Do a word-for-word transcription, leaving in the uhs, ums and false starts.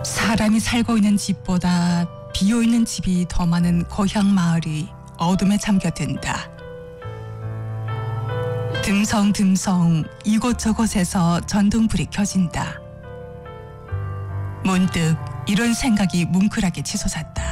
사람이 살고 있는 집보다 비어있는 집이 더 많은 고향 마을이 어둠에 잠겨든다. 듬성듬성 이곳저곳에서 전등불이 켜진다. 문득 이런 생각이 뭉클하게 치솟았다.